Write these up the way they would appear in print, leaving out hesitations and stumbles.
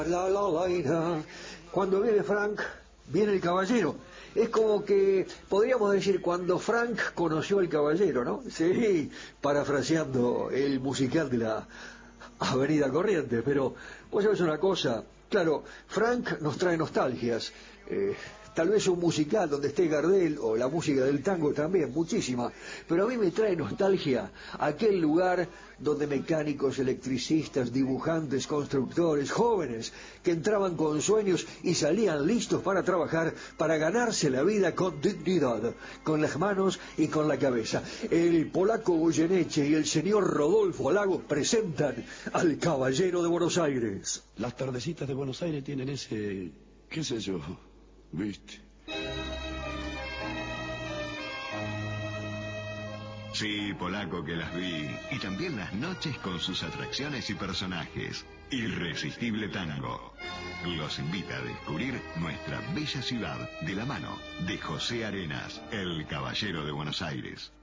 La, la, la, la. Cuando viene Frank, viene el caballero. Es como que podríamos decir cuando Frank conoció al caballero, ¿no? Sí, parafraseando el musical de la Avenida Corrientes, pero vos sabés una cosa, claro, Frank nos trae nostalgias. Tal vez un musical donde esté Gardel o la música del tango también, muchísima, pero a mí me trae nostalgia aquel lugar donde mecánicos, electricistas, dibujantes, constructores, jóvenes que entraban con sueños y salían listos para trabajar, para ganarse la vida con dignidad, con las manos y con la cabeza. El polaco Goyeneche y el señor Rodolfo Lago presentan al Caballero de Buenos Aires. Las tardecitas de Buenos Aires tienen ese, qué sé yo, ¿viste? Sí, polaco, que las vi. Y también las noches con sus atracciones y personajes. Irresistible Tango. Los invita a descubrir nuestra bella ciudad de la mano de José Arenas, el Caballero de Buenos Aires.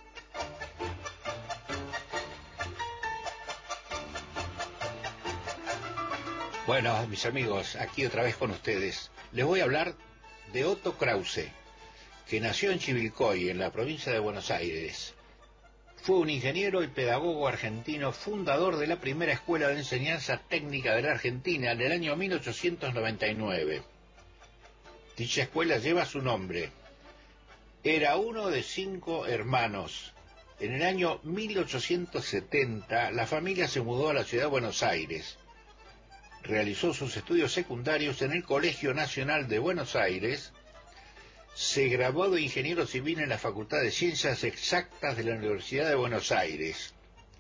Bueno, mis amigos, aquí otra vez con ustedes. Les voy a hablar de Otto Krause, que nació en Chivilcoy, en la provincia de Buenos Aires. Fue un ingeniero y pedagogo argentino, fundador de la primera escuela de enseñanza técnica de la Argentina en el año 1899. Dicha escuela lleva su nombre. Era uno de 5 hermanos. En el año 1870, la familia se mudó a la ciudad de Buenos Aires. Realizó sus estudios secundarios en el Colegio Nacional de Buenos Aires. Se graduó de ingeniero civil en la Facultad de Ciencias Exactas de la Universidad de Buenos Aires.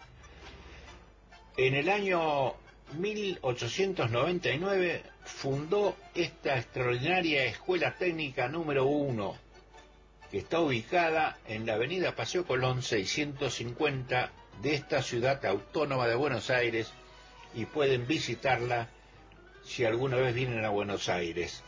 En el año 1899 fundó esta extraordinaria Escuela Técnica número 1, que está ubicada en la avenida Paseo Colón 650 de esta ciudad autónoma de Buenos Aires, y pueden visitarla si alguna vez vienen a Buenos Aires.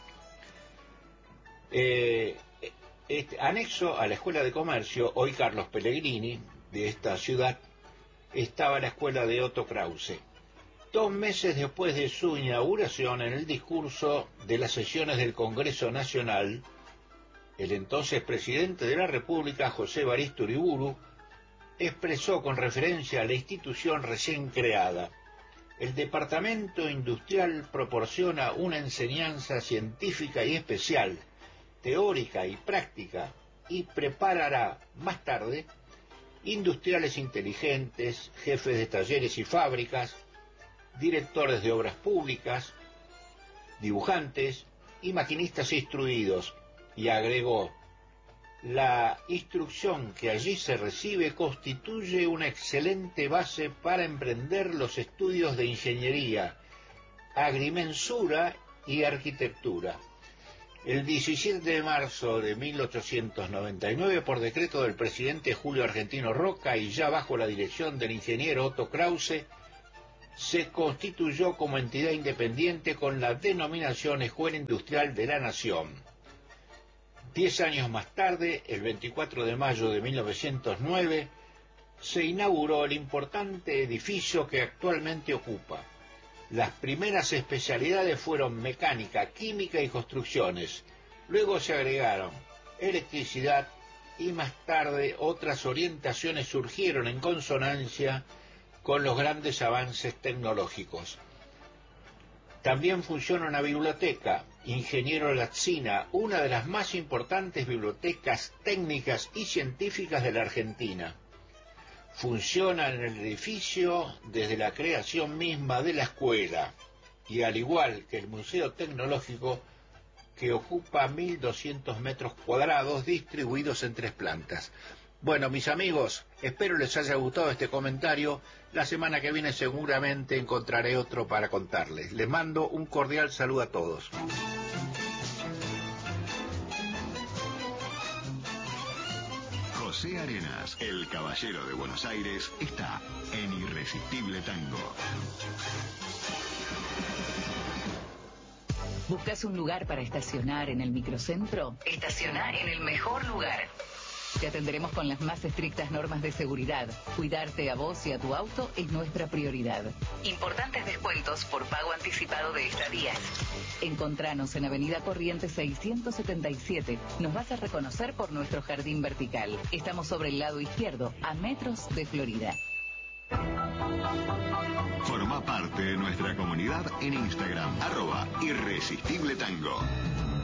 Anexo a la Escuela de Comercio, hoy Carlos Pellegrini, de esta ciudad, estaba la escuela de Otto Krause. 2 meses después de su inauguración, en el discurso de las sesiones del Congreso Nacional, el entonces presidente de la República, José Evaristo Uriburu, expresó con referencia a la institución recién creada: el Departamento Industrial proporciona una enseñanza científica y especial, teórica y práctica, y preparará más tarde industriales inteligentes, jefes de talleres y fábricas, directores de obras públicas, dibujantes y maquinistas instruidos. Y agregó: la instrucción que allí se recibe constituye una excelente base para emprender los estudios de ingeniería, agrimensura y arquitectura. El 17 de marzo de 1899, por decreto del presidente Julio Argentino Roca y ya bajo la dirección del ingeniero Otto Krause, se constituyó como entidad independiente con la denominación Escuela Industrial de la Nación. 10 años más tarde, el 24 de mayo de 1909, se inauguró el importante edificio que actualmente ocupa. Las primeras especialidades fueron mecánica, química y construcciones. Luego se agregaron electricidad y más tarde otras orientaciones surgieron en consonancia con los grandes avances tecnológicos. También funciona una biblioteca, Ingeniero Lazzina, una de las más importantes bibliotecas técnicas y científicas de la Argentina. Funciona en el edificio desde la creación misma de la escuela, y al igual que el Museo Tecnológico, que ocupa 1.200 metros cuadrados distribuidos en 3 plantas. Bueno, mis amigos, espero les haya gustado este comentario. La semana que viene seguramente encontraré otro para contarles. Les mando un cordial saludo a todos. José Arenas, el Caballero de Buenos Aires, está en Irresistible Tango. ¿Buscas un lugar para estacionar en el microcentro? Estaciona en el mejor lugar. Te atenderemos con las más estrictas normas de seguridad. Cuidarte a vos y a tu auto es nuestra prioridad. Importantes descuentos por pago anticipado de estadías. Encontranos en Avenida Corrientes 677. Nos vas a reconocer por nuestro jardín vertical. Estamos sobre el lado izquierdo, a metros de Florida. Forma parte de nuestra comunidad en Instagram, @irresistibletango.